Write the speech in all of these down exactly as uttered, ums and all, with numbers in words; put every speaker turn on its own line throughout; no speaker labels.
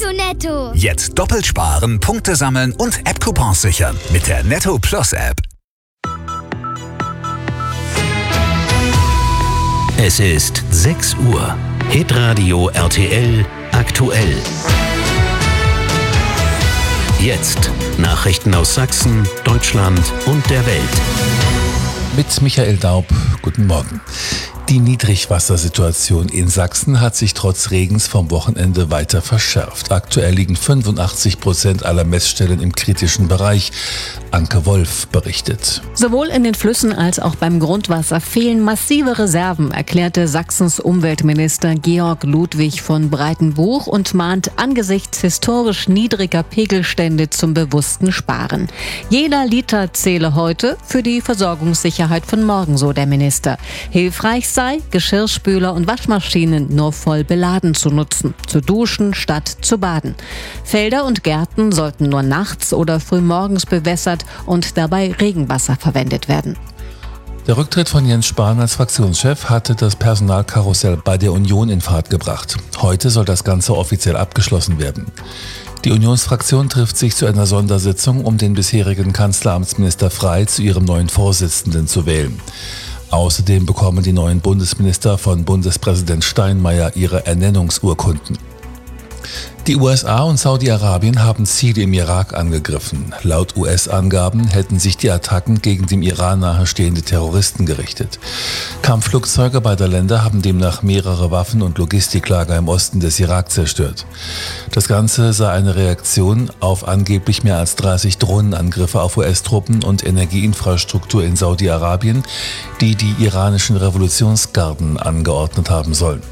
zu Netto.
Jetzt doppelt sparen, Punkte sammeln und App-Coupons sichern mit der Netto Plus App.
Es ist sechs Uhr. Hitradio R T L aktuell. Jetzt Nachrichten aus Sachsen, Deutschland und der Welt.
Mit Michael Daub, guten Morgen. Die Niedrigwassersituation in Sachsen hat sich trotz Regens vom Wochenende weiter verschärft. Aktuell liegen fünfundachtzig Prozent aller Messstellen im kritischen Bereich. Anke Wolf berichtet.
Sowohl in den Flüssen als auch beim Grundwasser fehlen massive Reserven, erklärte Sachsens Umweltminister Georg Ludwig von Breitenbuch und mahnt angesichts historisch niedriger Pegelstände zum bewussten Sparen. Jeder Liter zähle heute für die Versorgungssicherheit von morgen, so der Minister. Hilfreich sei, Geschirrspüler und Waschmaschinen nur voll beladen zu nutzen, zu duschen statt zu baden. Felder und Gärten sollten nur nachts oder frühmorgens bewässert und dabei Regenwasser verwendet werden.
Der Rücktritt von Jens Spahn als Fraktionschef hatte das Personalkarussell bei der Union in Fahrt gebracht. Heute soll das Ganze offiziell abgeschlossen werden. Die Unionsfraktion trifft sich zu einer Sondersitzung, um den bisherigen Kanzleramtsminister Frey zu ihrem neuen Vorsitzenden zu wählen. Außerdem bekommen die neuen Bundesminister von Bundespräsident Steinmeier ihre Ernennungsurkunden. Die U S A und Saudi-Arabien haben Ziele im Irak angegriffen. Laut U S-Angaben hätten sich die Attacken gegen dem Iran nahestehende Terroristen gerichtet. Kampfflugzeuge beider Länder haben demnach mehrere Waffen- und Logistiklager im Osten des Irak zerstört. Das Ganze sei eine Reaktion auf angeblich mehr als dreißig Drohnenangriffe auf U S-Truppen und Energieinfrastruktur in Saudi-Arabien, die die iranischen Revolutionsgarden angeordnet haben sollen.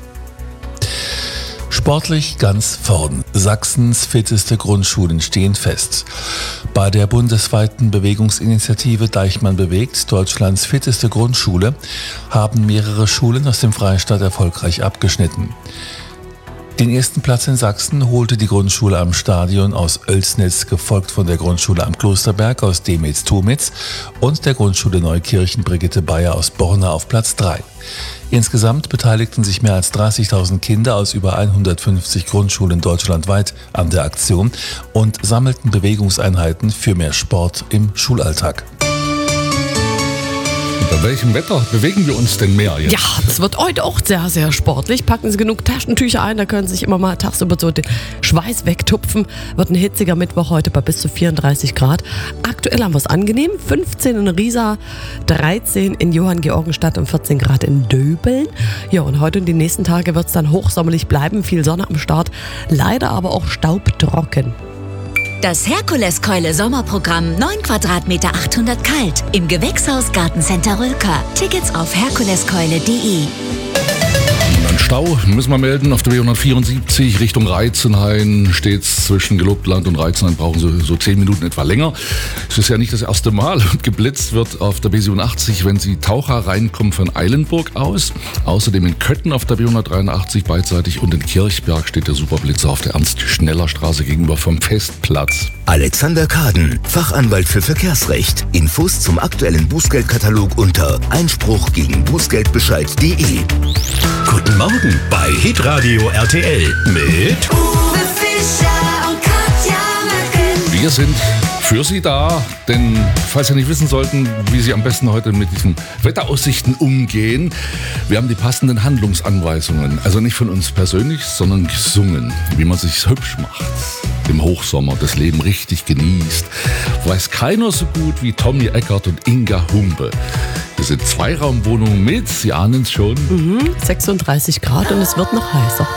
Sportlich ganz vorn. Sachsens fitteste Grundschulen stehen fest. Bei der bundesweiten Bewegungsinitiative Deichmann bewegt, Deutschlands fitteste Grundschule, haben mehrere Schulen aus dem Freistaat erfolgreich abgeschnitten. Den ersten Platz in Sachsen holte die Grundschule am Stadion aus Oelsnitz, gefolgt von der Grundschule am Klosterberg aus Demitz-Tumitz und der Grundschule Neukirchen Brigitte Bayer aus Borna auf Platz drei. Insgesamt beteiligten sich mehr als dreißigtausend Kinder aus über hundertfünfzig Grundschulen deutschlandweit an der Aktion und sammelten Bewegungseinheiten für mehr Sport im Schulalltag.
Bei welchem Wetter bewegen wir uns denn mehr jetzt?
Ja, es wird heute auch sehr, sehr sportlich. Packen Sie genug Taschentücher ein, da können Sie sich immer mal tagsüber so den Schweiß wegtupfen. Wird ein hitziger Mittwoch heute bei bis zu vierunddreißig Grad. Aktuell haben wir es angenehm. fünfzehn in Riesa, dreizehn in Johanngeorgenstadt und vierzehn Grad in Döbeln. Ja, und heute und die nächsten Tage wird es dann hochsommerlich bleiben. Viel Sonne am Start. Leider aber auch staubtrocken.
Das Herkuleskeule Sommerprogramm, neun Quadratmeter, achthundert kalt. Im Gewächshaus Gartencenter Rülker. Tickets auf herkuleskeule punkt de.
Und ein Stau müssen wir melden auf der B hundertvierundsiebzig Richtung Reitzenhain. Stets zwischen Gelobtland und Reitzenhain brauchen Sie so zehn Minuten etwa länger. Es ist ja nicht das erste Mal. Geblitzt wird auf der B siebenundachtzig, wenn Sie Taucher reinkommen von Eilenburg aus. Außerdem in Köthen auf der B hundertdreiundachtzig beidseitig und in Kirchberg steht der Superblitzer auf der Ernst-Schneller-Straße gegenüber vom Festplatz.
Alexander Kaden, Fachanwalt für Verkehrsrecht. Infos zum aktuellen Bußgeldkatalog unter einspruch gegen bußgeldbescheid punkt de.
Guten Morgen bei Hitradio R T L mit
Uwe Fischer und Katja Mücken.
Wir sind für Sie da, denn falls Sie nicht wissen sollten, wie Sie am besten heute mit diesen Wetteraussichten umgehen, wir haben die passenden Handlungsanweisungen. Also nicht von uns persönlich, sondern gesungen, wie man sich hübsch macht. Im Hochsommer das Leben richtig genießt. Weiß keiner so gut wie Tommy Eckert und Inga Humpe. Wir sind Zweiraumwohnungen mit, Sie ahnen es schon.
Mhm, sechsunddreißig Grad und es wird noch heißer.